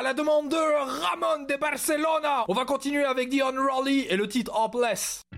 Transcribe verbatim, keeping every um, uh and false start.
à la demande de Ramon de Barcelona. On va continuer avec The Unruly et le titre Hopeless.